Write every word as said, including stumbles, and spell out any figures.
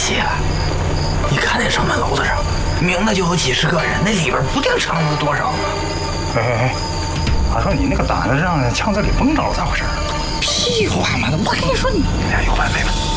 气了。你看那城门楼子上，明的就有几十个人，那里边不定藏着多少呢。 哎哎哎，阿寿，你那个胆子让枪在里蹦着了，咋回事？ 屁话嘛！我跟你说，你俩有完没完？